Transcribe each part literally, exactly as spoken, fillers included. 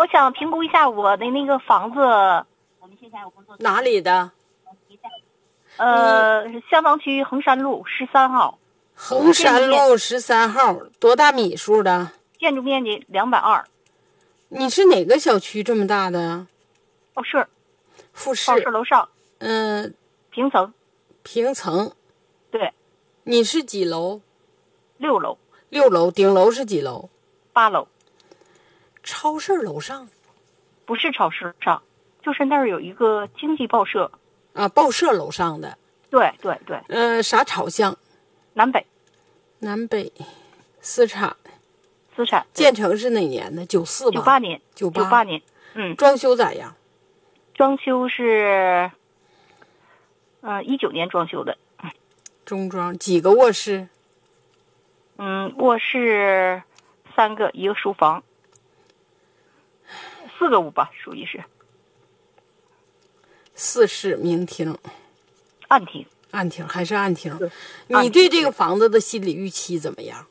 我想评估一下我的那个房子。我们线下有工作。 哪里的？ 呃，香港区衡山路十三号。 衡山路十三号，多大米数的？ 建筑面积两百二。 你是哪个小区这么大的？ 报社。 复式。 报社楼上。 嗯、呃， 平层。 平层。 对。 你是几楼？ 六楼。 六楼，顶楼是几楼？ 八楼。 超市楼上？ 不是超市上，就是那儿有一个经济报社。 啊，报社楼上的。 对对对。 呃，啥朝向？ 南北。 南北。私产。 私产。 建成是哪年的？九四吧。 九八年。 九八。九八年。嗯。 装修咋样？ 装修是，嗯、呃，一九年装修的。 中装。几个卧室？ 嗯，卧室三个，一个书房。四个屋吧，属于是。 四室明厅。 暗厅。 暗厅还是暗厅？你对这个房子的心理预期怎么样？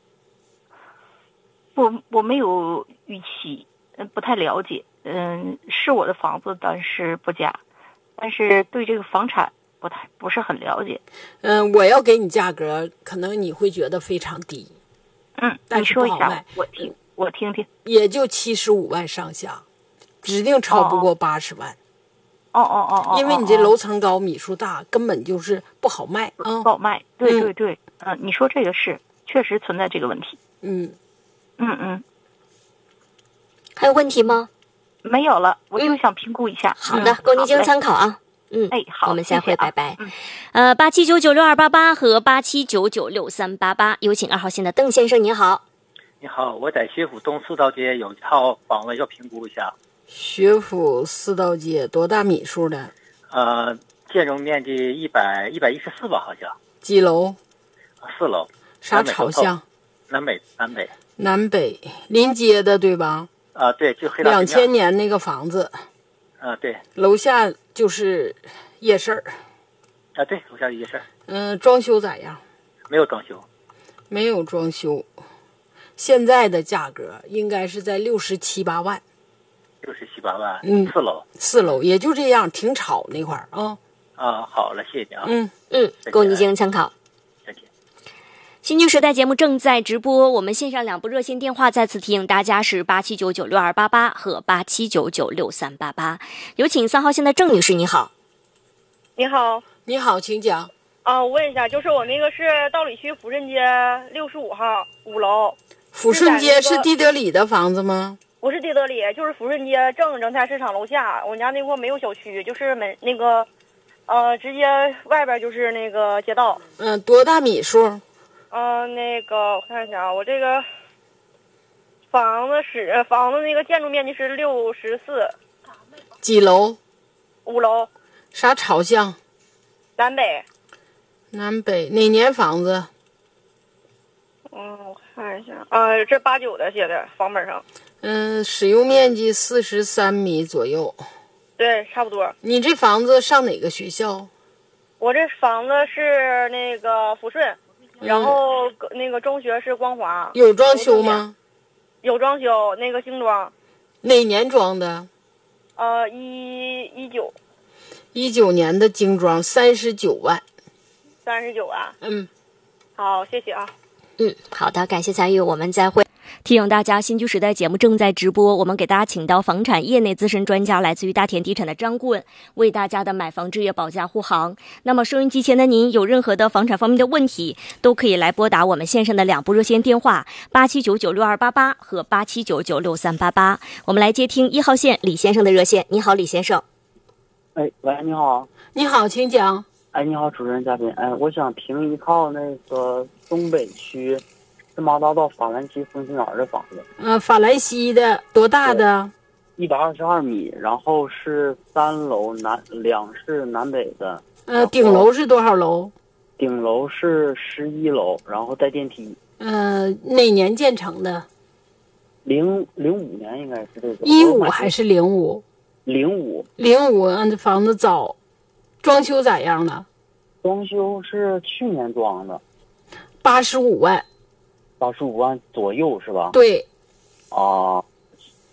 我我没有预期，嗯，不太了解。嗯，是我的房子，但是不假，但是对这个房产不太不是很了解。 嗯，我要给你价格，可能你会觉得非常低。 嗯， 但是不好卖。 你说一下，我听我听听。 也就七十五万上下，指定超不过八十万。 哦哦哦哦。 因为你这楼层高，米数大，根本就是不好卖啊、嗯， 不好卖。对对对，嗯、呃，你说这个是确实存在这个问题。 嗯嗯嗯。 还有问题吗？ 没有了，我就想评估一下。 嗯、好的，供您经参考啊。 嗯，哎，好， 我们下回谢谢拜拜。 嗯、 呃，八七九九六二八八和八七九九六三八八，有请二号线的邓先生，您好。 你好，我在学府东四道街有一套房子要评估一下。 学府四道街多大米数的？ 呃，建筑面积一百一百一十四吧，好像。 几楼？ 四楼。 啥朝向？ 南北南北。 南北临街的对吧？ 啊、呃，对，就黑大两千年那个房子。 啊、呃，对。 楼下就是夜市儿。 啊、呃，对，楼下夜市。 嗯、呃，装修咋样？ 没有装修。 没有装修。现在的价格应该是在六十七八万。 六十七八万。 嗯， 四楼。 四楼也就这样，挺吵那块儿啊。 啊，好了，谢谢你啊。 嗯嗯，供您进行参考。 再见。 新旧时代节目正在直播，我们线上两部热线电话再次提醒大家是八七九九六二八八和八七九九六三八八。有请三号线的郑女士，你好。 你好。 你好，请讲。 啊，我问一下，就是我那个是道里区抚顺街六十五号五楼。 抚顺街是地德里的房子吗？ 不是地德里，就是抚顺街正正泰市场楼下。我家那块没有小区，就是门那个，呃，直接外边就是那个街道。 嗯，多大米数？ 嗯、呃，那个我看一下啊，我这个房子是房子那个建筑面积是六十四。 几楼？ 五楼。 啥朝向？ 南北。 南北哪年房子？ 嗯，我看一下，呃，这八九的写的房本上。 嗯，使用面积四十三米左右。 对，差不多。 你这房子上哪个学校？ 我这房子是那个抚顺， 嗯、 然后那个中学是光华。 有装修吗？ 有装修，那个精装。 哪年装的？ 呃，一一九。 一九年的精装，三十九万。 三十九万。 嗯， 好，谢谢啊。 嗯，好的，感谢参与，我们再会。提醒大家，新居时代节目正在直播，我们给大家请到房产业内资深专家，来自于大田地产的张顾问，为大家的买房置业保驾护航。那么收音机前的您有任何的房产方面的问题，都可以来拨打我们线上的两部热线电话八七九九六二八八和八七九九六三八八。我们来接听一号线李先生的热线。你好，李先生。 哎，喂，你好。 你好，请讲。 哎，你好，主持人嘉宾。哎，我想评一套那个东北区世贸大道法兰西风情园的房子。 呃，法兰西的多大的？ 一百二十二米，然后是三楼南两室南北的。 呃，顶楼是多少楼？ 顶楼是十一楼，然后带电梯。 呃，哪年建成的？ 零零五年应该是这个。 一五还是零五？ 零五。 零五，按这房子早。装修咋样了？ 装修是去年装的。 八十五万。 八十五万左右是吧？ 对。 啊，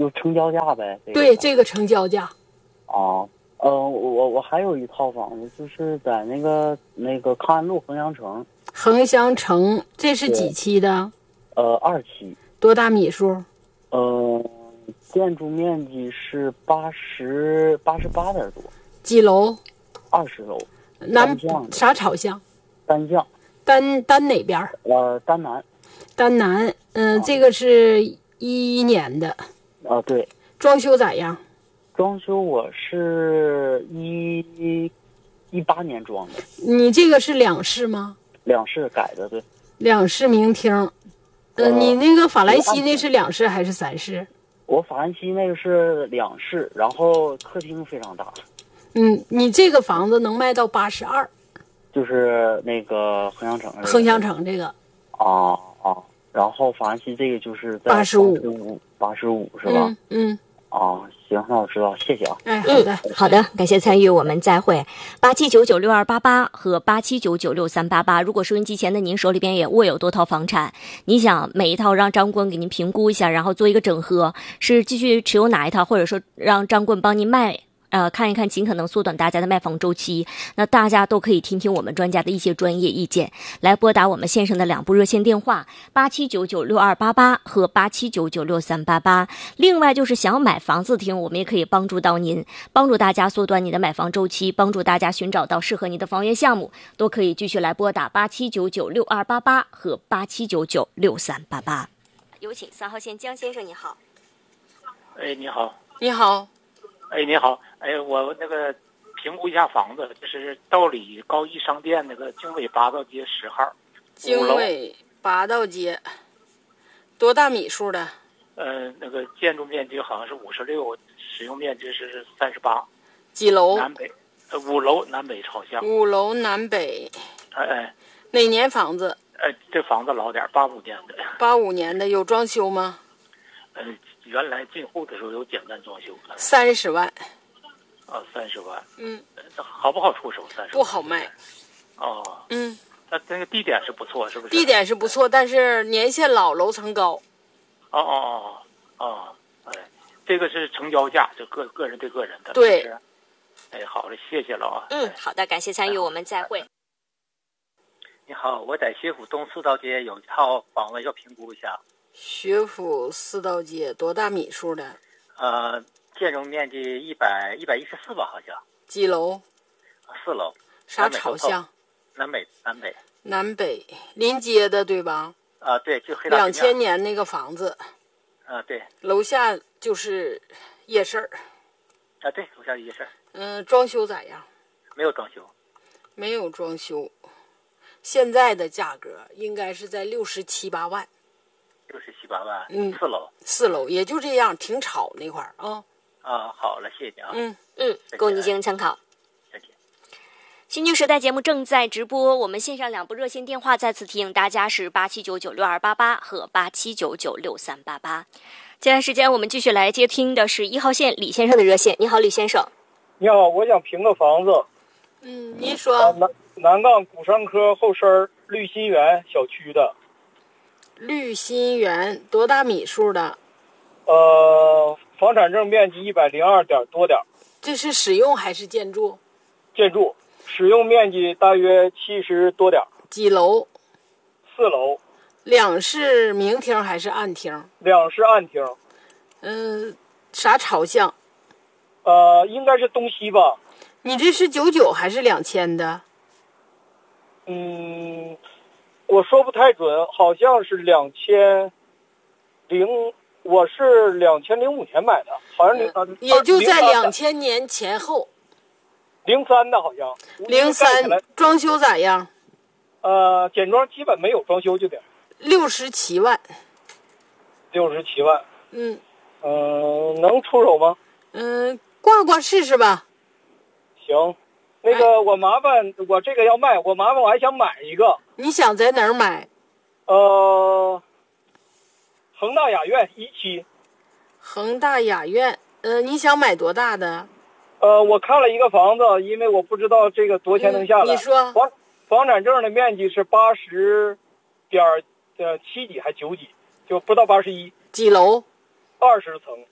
就成交价呗。这个、 对，这个成交价。 啊，呃，我我还有一套房子，就是在那个那个康安路恒祥城。 恒祥城，这是几期的？ 呃，二期。 多大米数？ 呃，建筑面积是八十八十八点多。 几楼？ 二十楼。 南啥朝向？ 单向。 单单哪边？ 呃，单南。 单南，嗯、呃啊，这个是一一年的。 啊，对。 装修咋样？ 装修我是一一八年装的。 你这个是两室吗？ 两室改的，对。 两室明厅。呃， 呃你那个法兰西那是两室还是三室？ 我法兰西那个是两室，然后客厅非常大。 嗯，你这个房子能卖到八十二。 就是那个恒祥城、这个。 恒祥城这个。 啊啊，然后法兰西这个就是在八十五， 八十五是吧？ 嗯。嗯啊，行，那我知道，谢谢啊。 哎，好的， 嗯、好的，感谢参与，我们再会。八七九九六二八八和八七九九六三八八。如果收音机前的您手里边也握有多套房产，你想每一套让张棍给您评估一下，然后做一个整合，是继续持有哪一套，或者说让张棍帮您卖。呃，看一看，尽可能缩短大家的卖房周期。那大家都可以听听我们专家的一些专业意见，来拨打我们线上的两部热线电话八七九九六二八八和八七九九六三八八。另外就是想要买房子听，我们也可以帮助到您，帮助大家缩短你的买房周期，帮助大家寻找到适合你的房源项目，都可以继续来拨打八七九九六二八八和八七九九六三八八。有请三号线江先生，你好。 哎，你好。 你好。 哎，你好，哎，我那个评估一下房子，就是道里高一商店那个经纬八道街十号， 经纬八道街，多大米数的？ 呃，那个建筑面积好像是五十六，使用面积是三十八。 几楼？ 南北，呃，五楼南北朝向。 五楼南北。 哎哎。 哪年房子？ 哎，这房子老点，八五年的。 八五年的，有装修吗？ 呃。原来进户的时候有简单装修， 三十万。 啊，三十万。 嗯， 好不好出手？三十万不好卖。 哦。 嗯， 那那个地点是不错，是不是？ 地点是不错，但是年限老，楼层高。 哦哦哦哦，哎，这个是成交价，就个个人对个人的。 对。 哎，好嘞，谢谢了啊。 嗯，好的，感谢参与，我们再会。 你好，我在学府东四道街有一套房子要评估一下。 学府四道街多大米数的？ 呃，建筑面积一百一百一十四吧，好像。 几楼？ 四楼。 啥朝向？ 南北南北。 南北临街的对吧？ 啊，对，就黑大。 两千年那个房子。 啊，对。 楼下就是夜市儿。 啊，对，楼下夜市。 嗯，装修咋样？ 没有装修。 没有装修。现在的价格应该是在六十七八万。 六十七八万， 嗯， 四楼， 四楼也就这样，挺吵那块儿啊。 啊，好了，谢谢你啊。 嗯嗯，供你进行参考。 再见。 新剧时代节目正在直播，我们线上两部热线电话再次提醒大家是八七九九六二八八和八七九九六三八八。接下来时间我们继续来接听的是一号线李先生的热线。你好，李先生。 你好，我想评个房子。 嗯，您说。 啊、南南杠鼓山科后身绿心园小区的。 绿心园多大米数的？ 呃，房产证面积一百零二点多点。 这是使用还是建筑？ 建筑，使用面积大约七十多点。 几楼？ 四楼。 两室明厅还是暗厅？ 两室暗厅。 嗯、呃，啥朝向？ 呃，应该是东西吧。 你这是九九还是两千的？ 嗯。我说不太准，好像是两千零，我是两千零五年买的，好像零、 嗯、也就在两千年前后。 零三的好像。 零三装修咋样？ 呃，简装基本没有装修就得。 六十七万。 六十七万。 嗯。 嗯、呃，能出手吗？ 嗯，挂挂试试吧。 行。那个我麻烦我这个要卖，我麻烦我还想买一个。 你想在哪儿买？ 呃，恒大雅苑一期。 恒大雅苑，呃，你想买多大的？ 呃，我看了一个房子，因为我不知道这个多钱能下来。 嗯、你说。 房房产证的面积是八十点呃七几还九几，就不到八十一。 几楼？ 二十层。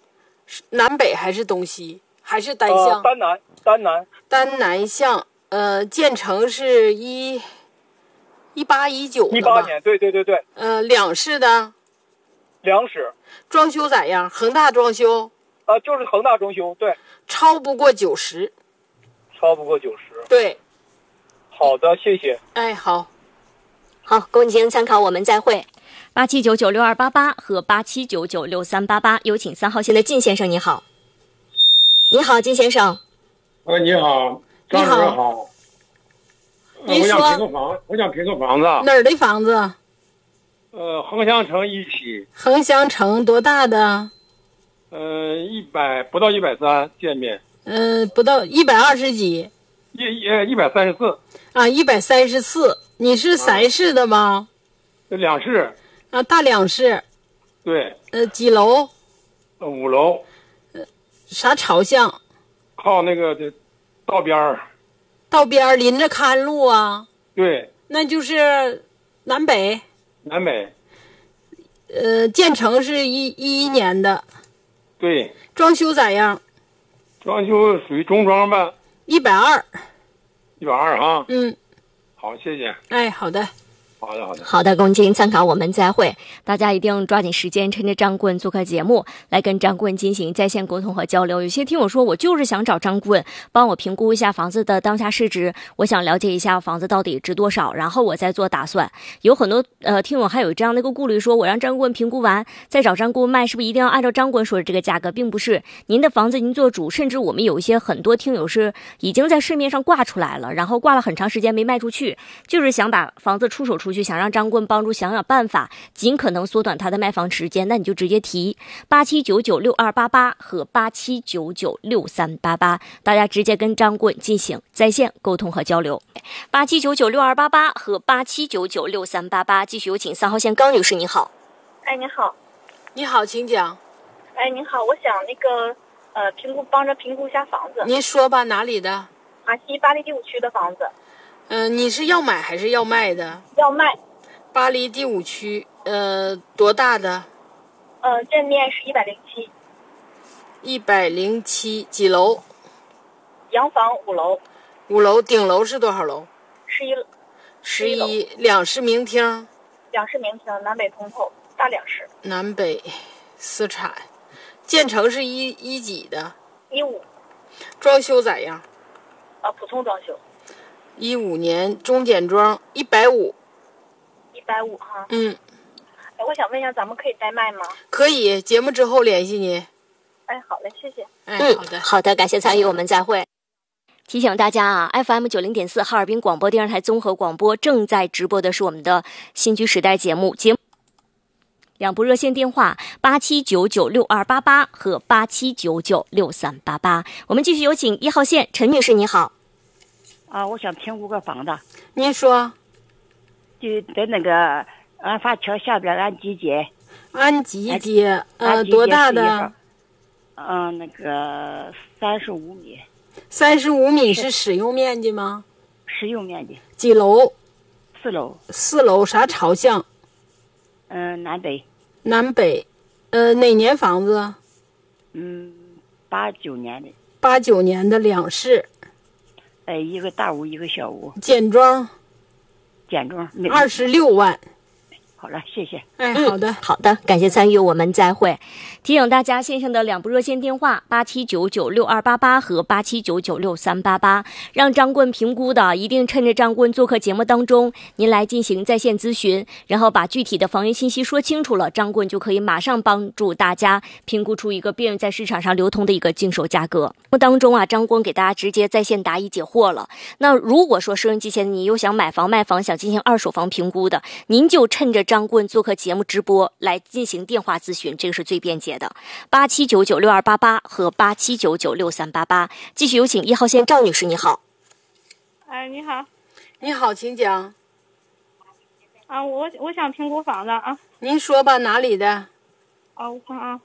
南北还是东西？还是单向？ 呃、单南，单南， 单南向。呃，建成是一一八一九一八年，对对对对。 呃，两室的。 两室。 装修咋样？恒大装修？ 啊、呃，就是恒大装修，对。 超不过九十。 超不过九十。 对。 好的，谢谢。 哎，好。 好，供您参考，我们再会。八七九九六二八八和八七九九六三八八，有请三号线的靳先生，你好。你好，靳先生。 呃，你好，张主任好。 你说。 我想评个房，我想评个房子。 哪儿的房子？ 呃，横香城一期。 横香城多大的？ 呃，一百不到一百三见面。 嗯、呃，不到一百二十几。 一一一百三十四。 啊，一百三十四。你是三室的吗？ 啊、两室。 啊，大两室。 对。 呃，几楼？ 呃，五楼。 呃，啥朝向？ 靠那个的道边儿。 道边儿临着看路啊？ 对。 那就是南北。 南北。 呃，建成是一一一年的。 对。 装修咋样？ 装修属于中装吧。 一百二。 一百二啊。 嗯。 好，谢谢。 哎，好的。 好的，好的， 好的，供您参考，我们再会。大家一定抓紧时间，趁着张顾问做客节目，来跟张顾问进行在线沟通和交流。有些听友说，我就是想找张顾问帮我评估一下房子的当下市值，我想了解一下房子到底值多少，然后我再做打算。有很多呃听友还有这样的一个顾虑，说我让张顾问评估完再找张顾问卖，是不是一定要按照张顾问说的这个价格？并不是，您的房子您做主，甚至我们有一些很多听友是已经在市面上挂出来了，然后挂了很长时间没卖出去，就是想把房子出手出去，想让张顾问帮助想想办法，尽可能缩短他的卖房时间。那你就直接提八七九九六二八八和八七九九六三八八，大家直接跟张顾问进行在线沟通和交流。八七九九六二八八和八七九九六三八八，继续有请三号线高女士，你好。 哎，你好。 你好，请讲。 哎，您好，我想那个呃评估，帮着评估一下房子。 您说吧，哪里的？ 华西巴黎第五区的房子。 嗯、呃，你是要买还是要卖的？ 要卖。 巴黎第五区，呃，多大的？ 呃，正面是一百零七。 一百零七，几楼？ 洋房五楼。 五楼，顶楼是多少楼？ 十一。 十一，两室明厅。 两室明厅，南北通透，大两室。 南北私产，建成是一一几的？ 一五。 装修咋样？ 呃，普通装修。 一五年中简装，一百五。 一百五哈。 嗯。 哎，我想问一下，咱们可以代卖吗？ 可以，节目之后联系你。 哎，好嘞，谢谢。 哎，好的， 嗯，好的，感谢参与，我们再会。提醒大家啊 ，F M 九零点四哈尔滨广播电视台综合广播正在直播的是我们的新居时代节目，节目两部热线电话八七九九六二八八和八七九九六三八八。我们继续有请一号线陈女士，你好。 啊，我想评估个房子。 您说。 就在那个安发桥下边安吉街。 安吉街，呃，多大的？ 嗯、呃，那个三十五米。 三十五米是使用面积吗？ 使用面积。 几楼？ 四楼。 四楼啥朝向？ 嗯、呃，南北。 南北，呃，哪年房子？ 嗯，八九年的。 八九年的两室。 哎，一个大屋，一个小屋。 简装。 简装。 二十六万。 好了，谢谢。 哎，好的、 嗯，好的，感谢参与，我们再会。提醒大家，线上的两部热线电话八七九九六二八八和八七九九六三八八，让张棍评估的，一定趁着张棍做客节目当中，您来进行在线咨询，然后把具体的房源信息说清楚了，张棍就可以马上帮助大家评估出一个便于在市场上流通的一个经手价格。当中啊，张棍给大家直接在线答疑解惑了。那如果说收音机前你又想买房卖房，想进行二手房评估的，您就趁着张棍做客节目直播来进行电话咨询，这个是最便捷的。八七九九六二八八和八七九九六三八八。继续有请一号线赵女士，你好。 哎，你好。 你好，请讲。 啊，我我想评估房子啊。 您说吧，哪里的？ 啊，我看啊。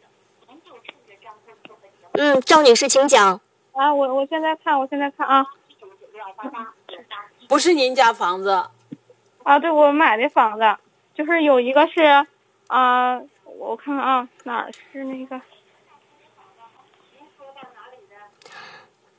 嗯，赵女士，请讲。 啊，我我现在看，我现在看啊。 不是您家房子。 啊，对，我买的房子，就是有一个是，啊、呃，我看看啊，哪儿是那个，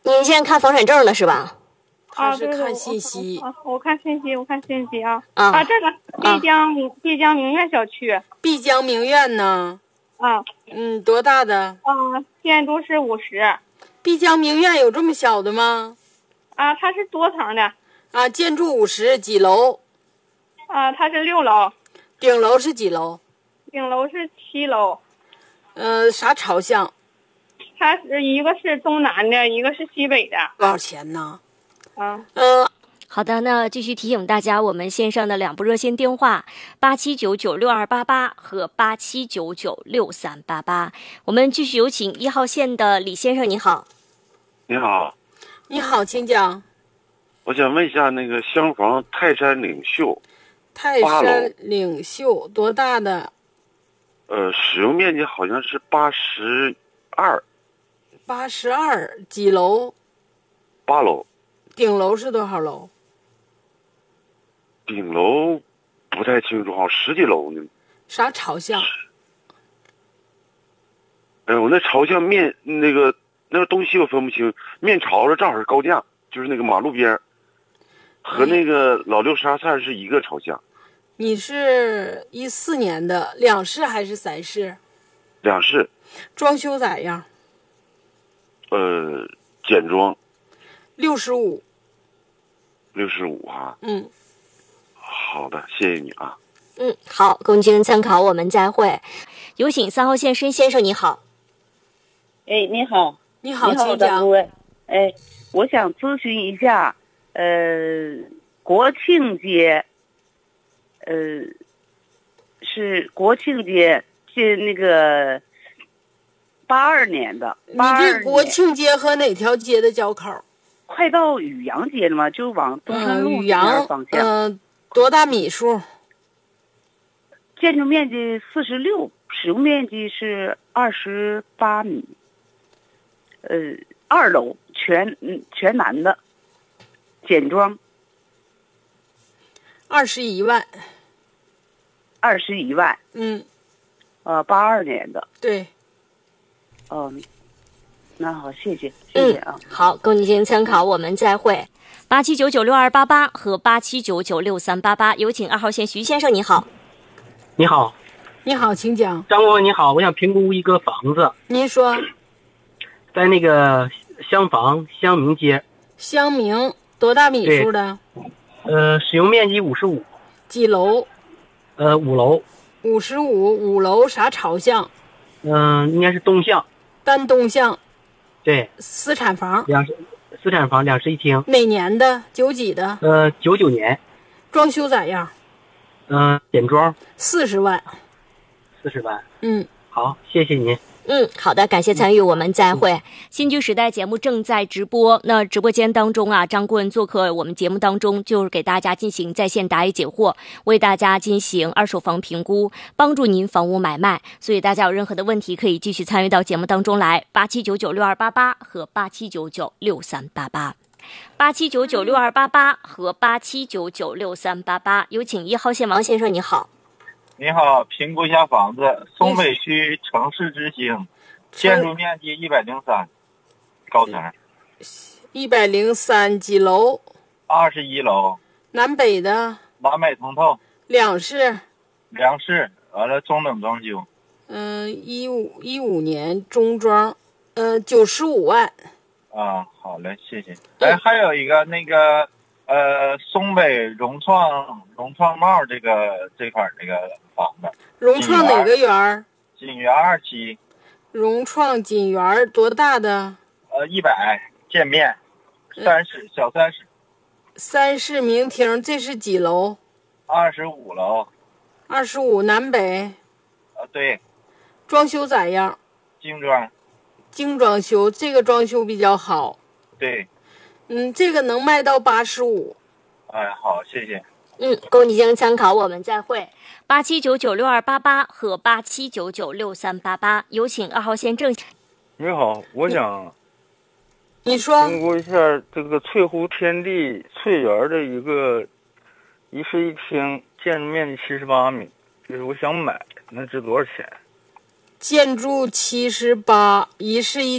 您现在看房产证了是吧？ 啊， 他是对对， 看信息。 我我我看信息，我看信息啊。 啊啊，这个丽江明丽江明苑小区。 碧江明苑呢？ 啊。 嗯，多大的？ 啊，建筑是五十。 碧江明苑有这么小的吗？ 啊，它是多层的。 啊，建筑五十，几楼？ 啊，它是六楼。 顶楼是几楼？ 顶楼是七楼。 呃，啥朝向？ 它是一个是东南的，一个是西北的。 多少钱呢？ 啊， 嗯、呃，好的，那继续提醒大家，我们线上的两部热线电话八七九九六二八八和八七九九六三八八。我们继续有请一号线的李先生，你好。 你好。 你好，请讲。 我想问一下，那个厢房泰山领袖， 泰山领袖多大的？ 呃，使用面积好像是八十二。 八十二，几楼？ 八楼。 顶楼是多少楼？ 顶楼不太清楚，好像十几楼呢。 啥朝向？ 哎呦，那朝向面那个那个东西我分不清，面朝着正好是高架，就是那个马路边和那个老六沙菜是一个朝向。 你是一四年的，两室还是三室？ 两室。 装修咋样？ 呃，简装。 六十五。 六十五哈。 嗯。 好的，谢谢你啊。 嗯，好，供经参考，我们再会。有请三号线申先生，你好。 哎，你好。 你好， 你好，张主任。哎，我想咨询一下，呃，国庆节，呃，是国庆节是那个八二年的。 你这国庆节和哪条街的交口？ 快到雨阳街了吗？就往东山路这边方向。 嗯、呃，多大米数？ 建筑面积四十六，使用面积是二十八米。呃，二楼全嗯全男的，简装。 二十一万。 二十一万。 嗯。 呃，八二年的。 对。 哦，那好，谢谢，谢谢啊。 嗯、好，供您进行参考，我们再会。八七九九六二八八和八七九九六三八八，有请二号线徐先生，你好。 你好。 你好，请讲。 张国文，你好，我想评估一个房子。 您说。 在那个厢房湘明街。 湘明多大米数的？ 呃，使用面积五十五。 几楼？ 呃，五楼。 五十五，五楼啥朝向？ 嗯、呃，应该是东向。 单东向。 对。 私产房。 两室，私产房，两室一厅。 哪年的？九几的？ 呃，九九年。 装修咋样？ 嗯、呃，简装。 四十万。 四十万。 嗯。 好，谢谢您。 嗯，好的，感谢参与，我们再会。新居时代节目正在直播，那直播间当中啊，张顾问做客我们节目当中，就是给大家进行在线答疑解惑，为大家进行二手房评估，帮助您房屋买卖。所以大家有任何的问题，可以继续参与到节目当中来，八七九九六二八八和八七九九六三八八，八七九九六二八八和八七九九六三八八。有请一号线王先生，你好。 你好，评估一下房子，松北区城市之星，建筑面积一百零三，高层。 一百零三，几楼？ 二十一楼。 南北的？ 南北通透。 两室。 两室，完了中等装修。 嗯，一五一五年中装，呃，九十五万。 啊，好嘞，谢谢。哎，还有一个那个。呃，松北融创融创茂这个这块这个房子， 融创哪个园？ 锦园二期。 融创锦园多大的？ 呃，一百建面，三室、嗯、小三室。 三室明厅，这是几楼？ 二十五楼。 二十五南北。 啊、呃，对。 装修咋样？ 精装。 精装修，这个装修比较好。 对。 嗯，这个能卖到八十五。 哎，好，谢谢。 嗯，供你进行参考，我们再会。八七九九六二八八和八七九九六三八八，有请二号线郑。 你好，我想， 你说评估一下这个翠湖天地翠园的一个一室一厅，建筑面积七十八米，就是我想买，那值多少钱？ 建筑七十八，一室一